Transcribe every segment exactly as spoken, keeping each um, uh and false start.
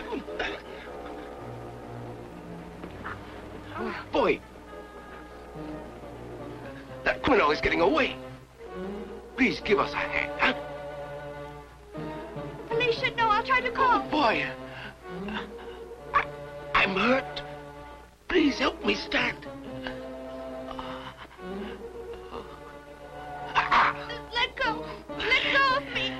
Boy, that criminal is getting away. Please give us a hand, huh? Police should know. I'll try to call. Oh, boy. I, I'm hurt. Please help me stand. Let go. Let go of me.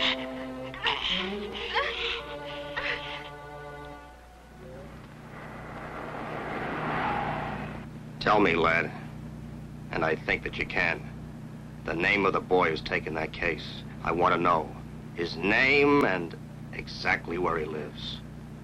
Tell me, lad, and I think that you can, the name of the boy who's taken that case. I want to know his name and exactly where he lives.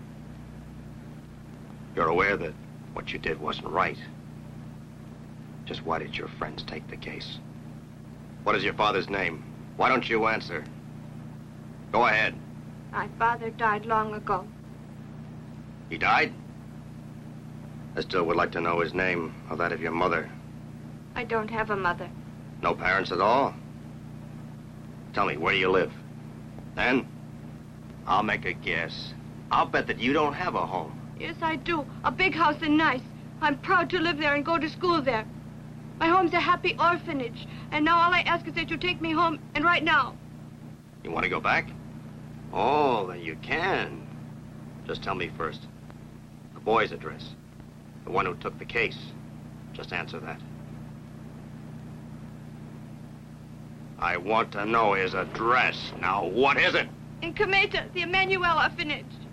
You're aware that what you did wasn't right. Just why did your friends take the case? What is your father's name? Why don't you answer? Go ahead. My father died long ago. He died? I still would like to know his name, or that of your mother. I don't have a mother. No parents at all? Tell me, where do you live? Then, I'll make a guess. I'll bet that you don't have a home. Yes, I do. A big house and nice. I'm proud to live there and go to school there. My home's a happy orphanage, and now all I ask is that you take me home, and right now. You want to go back? Oh, then you can. Just tell me first. The boy's address. The one who took the case. Just answer that. I want to know his address. Now, what is it? In Cometa, the Emmanuel Orphanage.